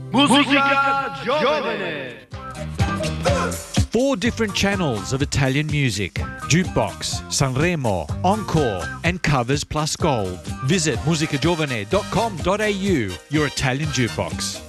Musica Giovane. 4 different channels of Italian music: Jukebox, Sanremo, Encore, and Covers Plus Gold. Visit musicagiovane.com.au, your Italian jukebox.